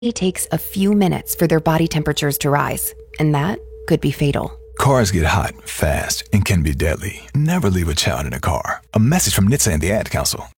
It takes a few minutes for their body temperatures to rise, and that could be fatal. Cars get hot, fast, and can be deadly. Never leave a child in a car. A message from NHTSA and the Ad Council.